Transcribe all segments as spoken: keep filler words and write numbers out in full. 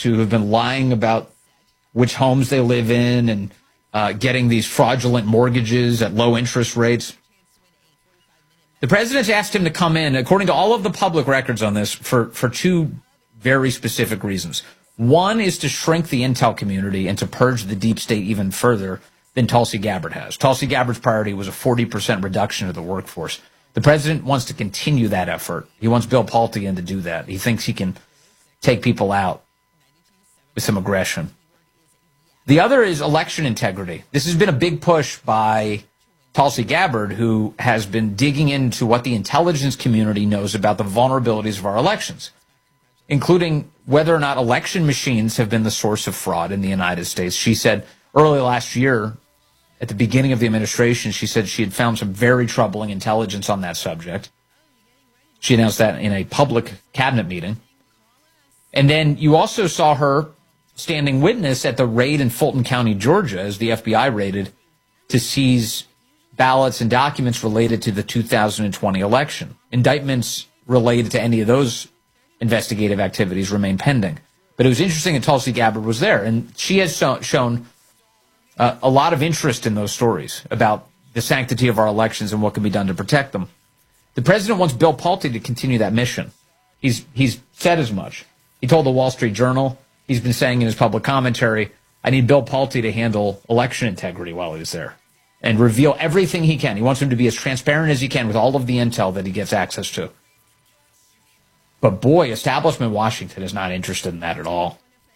Democrats who have been lying about which homes they live in and uh, getting these fraudulent mortgages at low interest rates. The president's asked him to come in, according to all of the public records on this, for, for two very specific reasons. One is to shrink the intel community and to purge the deep state even further than Tulsi Gabbard has. Tulsi Gabbard's priority was a forty percent reduction of the workforce. The president wants to continue that effort. He wants Bill Pulte in to do that. He thinks he can take people out with some aggression. The other is election integrity. This has been a big push by Tulsi Gabbard, who has been digging into what the intelligence community knows about the vulnerabilities of our elections, including whether or not election machines have been the source of fraud in the United States. She said early last year, at the beginning of the administration, she said she had found some very troubling intelligence on that subject. She announced that in a public cabinet meeting. And then you also saw her standing witness at the raid in Fulton County, Georgia, as the F B I raided to seize ballots and documents related to the two thousand twenty election. Indictments related to any of those investigative activities remain pending. But it was interesting that Tulsi Gabbard was there, and she has so, shown uh, a lot of interest in those stories about the sanctity of our elections and what can be done to protect them. The president wants Bill Pulte to continue that mission. He's, he's said as much. He told the Wall Street Journal, he's been saying in his public commentary, I need Bill Pulte to handle election integrity while he's there and reveal everything he can. He wants him to be as transparent as he can with all of the intel that he gets access to. But boy, establishment Washington is not interested in that at all.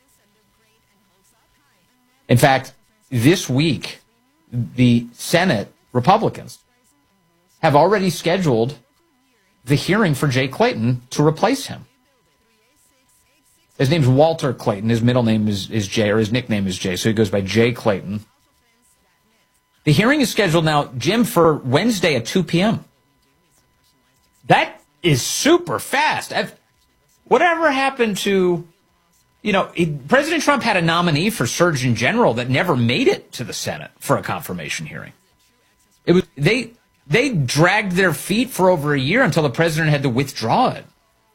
In fact, this week, the Senate Republicans have already scheduled the hearing for Jay Clayton to replace him. His name's Walter Clayton. His middle name is, is Jay, or his nickname is Jay, so he goes by Jay Clayton. The hearing is scheduled now, Jim, for Wednesday at two p.m. That is super fast. I've, whatever happened to, you know, it, President Trump had a nominee for Surgeon General that never made it to the Senate for a confirmation hearing. It was they they dragged their feet for over a year until the president had to withdraw it.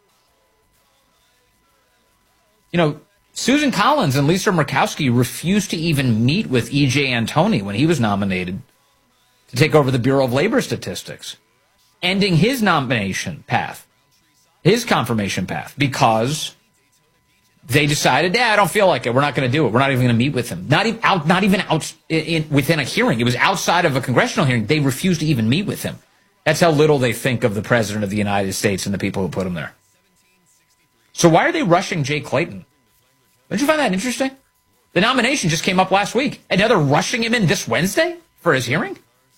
You know, Susan Collins and Lisa Murkowski refused to even meet with E J Antoni when he was nominated to take over the Bureau of Labor Statistics, ending his nomination path, his confirmation path, because they decided, yeah, I don't feel like it. We're not going to do it. We're not even going to meet with him. Not even out, not even out in, within a hearing. It was outside of a congressional hearing. They refused to even meet with him. That's how little they think of the president of the United States and the people who put him there. So why are they rushing Jay Clayton? Don't you find that interesting? The nomination just came up last week, and now they're rushing him in this Wednesday for his hearing?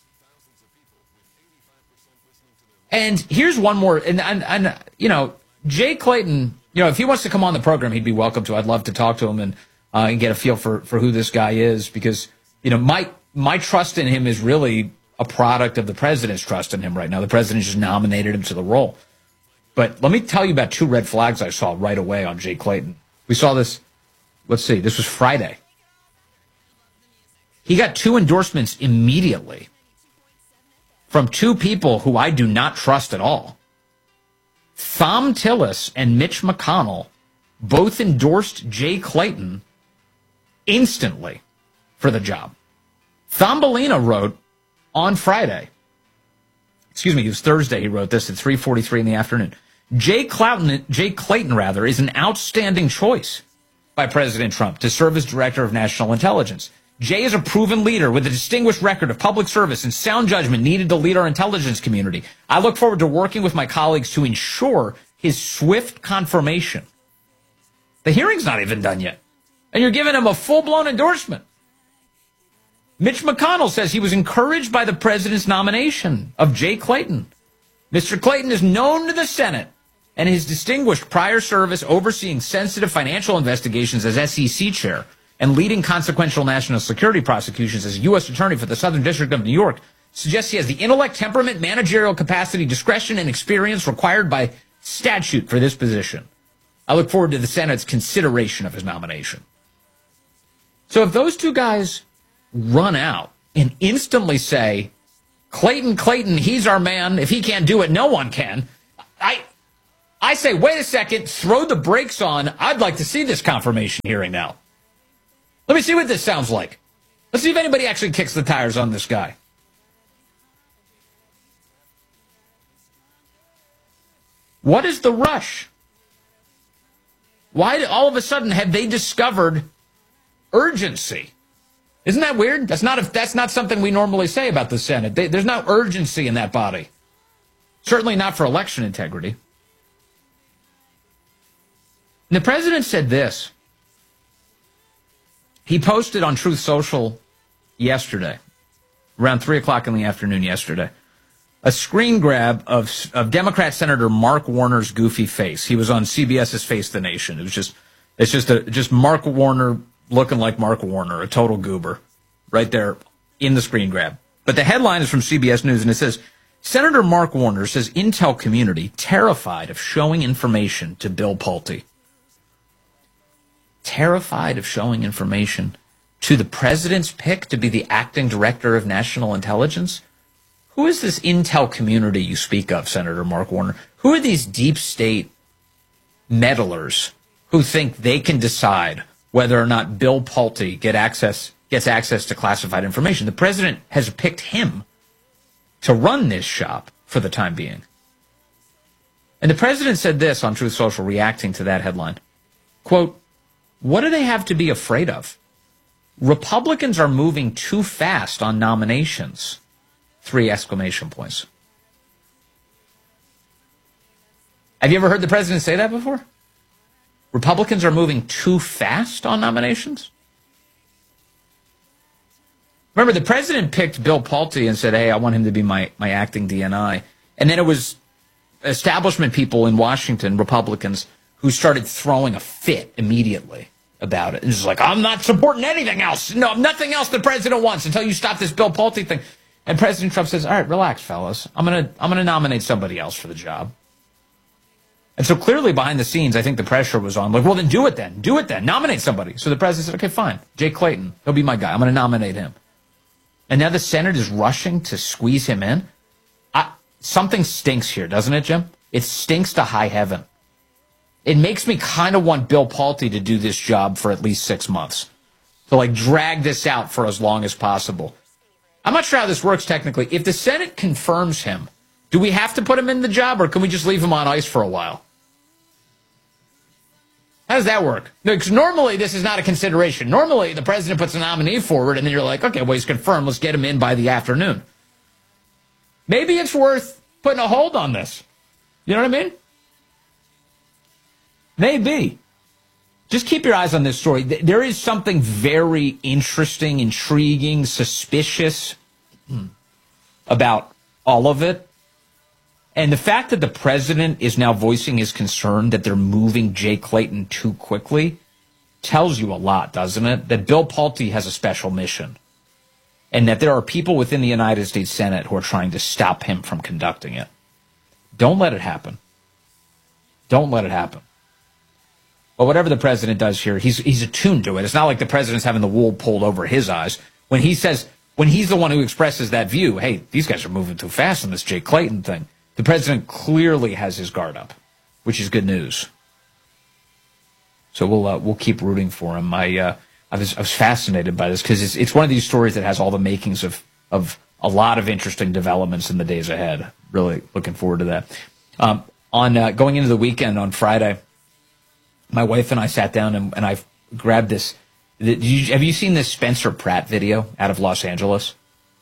And here's one more, and, and, and you know, Jay Clayton, you know, if he wants to come on the program, he'd be welcome to. I'd love to talk to him and, uh, and get a feel for, for who this guy is, because, you know, my, my trust in him is really a product of the president's trust in him right now. The president just nominated him to the role. But let me tell you about two red flags I saw right away on Jay Clayton. We saw this, let's see, this was Friday. He got two endorsements immediately from two people who I do not trust at all. Thom Tillis and Mitch McConnell both endorsed Jay Clayton instantly for the job. Thumbelina wrote on Friday, excuse me, it was Thursday, he wrote this at three forty-three in the afternoon. Jay Clayton, Jay Clayton, rather, is an outstanding choice by President Trump to serve as Director of National Intelligence. Jay is a proven leader with a distinguished record of public service and sound judgment needed to lead our intelligence community. I look forward to working with my colleagues to ensure his swift confirmation. The hearing's not even done yet, and you're giving him a full-blown endorsement. Mitch McConnell says he was encouraged by the president's nomination of Jay Clayton. Mister Clayton is known to the Senate and his distinguished prior service overseeing sensitive financial investigations as S E C chair and leading consequential national security prosecutions as U S attorney for the Southern District of New York suggests he has the intellect, temperament, managerial capacity, discretion, and experience required by statute for this position. I look forward to the Senate's consideration of his nomination. So if those two guys run out and instantly say, Clayton, Clayton, he's our man. If he can't do it, no one can. I, I say, wait a second, throw the brakes on. I'd like to see this confirmation hearing now. Let me see what this sounds like. Let's see if anybody actually kicks the tires on this guy. What is the rush? Why all of a sudden have they discovered urgency? Isn't that weird? That's not a, that's not something we normally say about the Senate. They, there's no urgency in that body. Certainly not for election integrity. And the president said this. He posted on Truth Social yesterday, around three o'clock in the afternoon yesterday, a screen grab of, of Democrat Senator Mark Warner's goofy face. He was on CBS's Face the Nation. It was just, it's just a, just Mark Warner looking like Mark Warner, a total goober, right there in the screen grab. But the headline is from C B S News, and it says, Senator Mark Warner says Intel community terrified of showing information to Bill Pulte. Terrified of showing information to the president's pick to be the acting director of national intelligence? Who is this Intel community you speak of, Senator Mark Warner? Who are these deep state meddlers who think they can decide whether or not Bill Pulte get access, gets access to classified information? The president has picked him to run this shop for the time being. And the president said this on Truth Social, reacting to that headline. Quote, what do they have to be afraid of? Republicans are moving too fast on nominations. Three exclamation points. Have you ever heard the president say that before? Republicans are moving too fast on nominations? Remember, the president picked Bill Pulte and said, hey, I want him to be my, my acting D N I. And then it was establishment people in Washington, Republicans, who started throwing a fit immediately about it. And just like, I'm not supporting anything else. No, nothing else the president wants until you stop this Bill Pulte thing. And President Trump says, all right, relax, fellas. I'm going to I'm going to nominate somebody else for the job. And so clearly behind the scenes, I think the pressure was on. Like, well, then do it then. Do it then. Nominate somebody. So the president said, okay, fine. Jay Clayton. He'll be my guy. I'm going to nominate him. And now the Senate is rushing to squeeze him in. I, something stinks here, doesn't it, Jim? It stinks to high heaven. It makes me kind of want Bill Pulte to do this job for at least six months. To, like, drag this out for as long as possible. I'm not sure how this works technically. If the Senate confirms him, do we have to put him in the job, or can we just leave him on ice for a while? How does that work? Because normally this is not a consideration. Normally the president puts a nominee forward, and then you're like, okay, well, he's confirmed. Let's get him in by the afternoon. Maybe it's worth putting a hold on this. You know what I mean? Maybe. Just keep your eyes on this story. There is something very interesting, intriguing, suspicious about all of it. And the fact that the president is now voicing his concern that they're moving Jay Clayton too quickly tells you a lot, doesn't it? That Bill Pulte has a special mission. And that there are people within the United States Senate who are trying to stop him from conducting it. Don't let it happen. Don't let it happen. But whatever the president does here, he's he's attuned to it. It's not like the president's having the wool pulled over his eyes. When he says, when he's the one who expresses that view, hey, these guys are moving too fast on this Jay Clayton thing, the president clearly has his guard up, which is good news. So we'll uh, we'll keep rooting for him. I uh, I was I was fascinated by this because it's it's one of these stories that has all the makings of of a lot of interesting developments in the days ahead. Really looking forward to that. Um, on uh, going into the weekend on Friday, my wife and I sat down and, and I grabbed this. Did you, have you seen this Spencer Pratt video out of Los Angeles?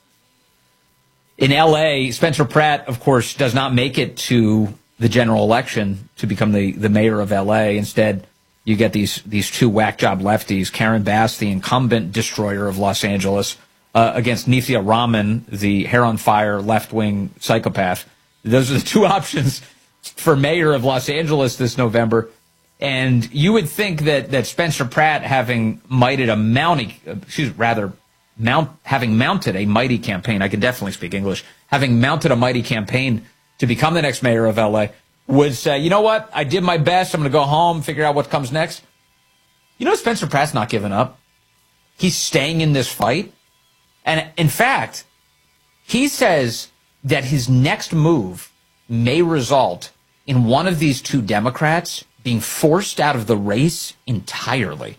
In L A, Spencer Pratt, of course, does not make it to the general election to become the, the mayor of L A. Instead, you get these these two whack job lefties, Karen Bass, the incumbent destroyer of Los Angeles, uh, against Nithya Raman, the hair on fire left-wing psychopath. Those are the two options for mayor of Los Angeles this November. And you would think that, that Spencer Pratt, having mighted a mounting, excuse rather, mount, having mounted a mighty campaign, I can definitely speak English, having mounted a mighty campaign to become the next mayor of L A, would say, you know what, I did my best, I'm going to go home, figure out what comes next. You know, Spencer Pratt's not giving up. He's staying in this fight. And in fact, he says that his next move may result in one of these two Democrats being forced out of the race entirely.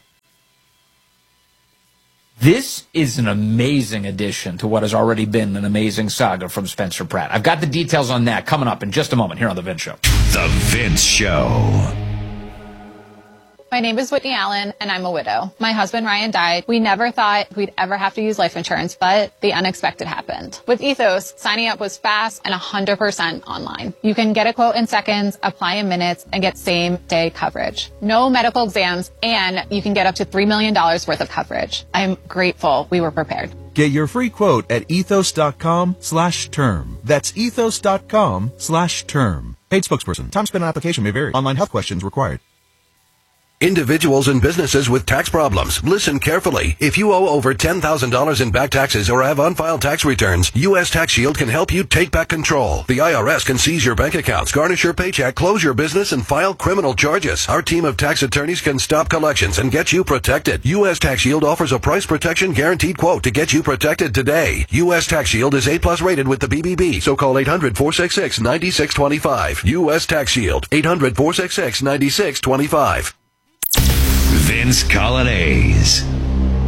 This is an amazing addition to what has already been an amazing saga from Spencer Pratt. I've got the details on that coming up in just a moment here on The Vince Show. The Vince Show. My name is Whitney Allen, and I'm a widow. My husband, Ryan, died. We never thought we'd ever have to use life insurance, but the unexpected happened. With Ethos, signing up was fast and one hundred percent online. You can get a quote in seconds, apply in minutes, and get same-day coverage. No medical exams, and you can get up to three million dollars worth of coverage. I'm grateful we were prepared. Get your free quote at ethos.com slash term. That's ethos.com slash term. Paid spokesperson. Time spent on application may vary. Online health questions required. Individuals and businesses with tax problems, listen carefully. If you owe over ten thousand dollars in back taxes or have unfiled tax returns, U S Tax Shield can help you take back control. The I R S can seize your bank accounts, garnish your paycheck, close your business, and file criminal charges. Our team of tax attorneys can stop collections and get you protected. U S Tax Shield offers a price protection guaranteed quote to get you protected today. U S Tax Shield is A plus rated with the B B B, so call eight hundred, four six six, nine six two five. U S Tax Shield, eight hundred, four six six, nine six two five. Vince Coglianese.